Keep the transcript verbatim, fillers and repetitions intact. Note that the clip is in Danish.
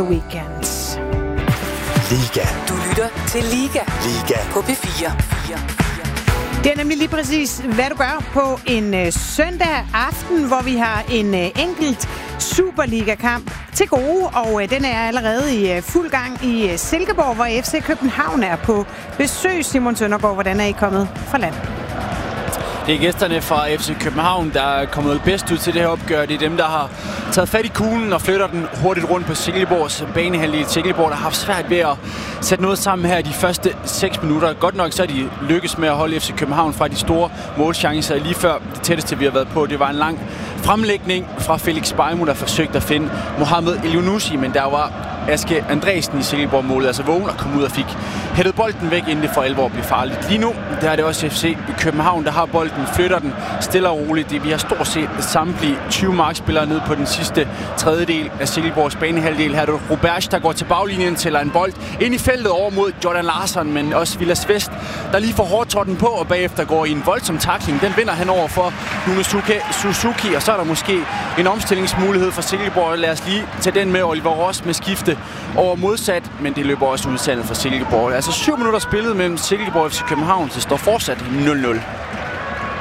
the Weeknd. Liga. Du lytter til Liga. Liga. På P fire. Det er nemlig lige præcis, hvad du gør på en øh, søndag aften, hvor vi har en øh, enkelt Superliga-kamp til gode, og øh, den er allerede i øh, fuld gang i øh, Silkeborg, hvor F C København er på besøg. Simon Søndergaard, hvordan er I kommet fra land? Det er gæsterne fra F C København, der er kommet bedst ud til det her opgør. Det er dem, der har taget fat i kuglen og flytter den hurtigt rundt på Silkeborgs banehalvdel. Silkeborg, der har haft svært ved at sætte noget sammen her de første seks minutter. Godt nok så er de lykkes med at holde F C København fra de store målchancer. Lige før det tætteste, vi har været på, det var en lang fremlægning fra Felix Bejmo, der forsøgte at finde Mohamed Elyounoussi, men der var Aske Andresen i Silkeborg-målet, altså vågen og kom ud og fik hættet bolden væk, inden det for alvor blev farligt. Lige nu, der er det også F C København, der har bolden, flytter den stille og roligt. Vi har stort set samtlige tyve markspillere ned på den sidste tredjedel af Silkeborgs banehalvdel. Her er det Roberts, der går til baglinjen, tæller en bold ind i feltet over mod Jordan Larsson, men også Vilas Vest, der lige får hårdt tråden på, og bagefter går i en voldsom tackling. Den vinder han over for Nunosuke Suzuki, og så er der måske en omstillingsmulighed for Silkeborg. Lad os lige tage den med. Oliver Ross med skifte over modsat, men det løber også udsandet for Silkeborg. Altså syv minutter spillet mellem Silkeborg og F C København, så står fortsat nul nul.